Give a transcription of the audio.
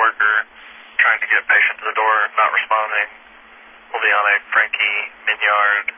worker trying to get a patient to the door, not responding. Juliana Frankie Minyard,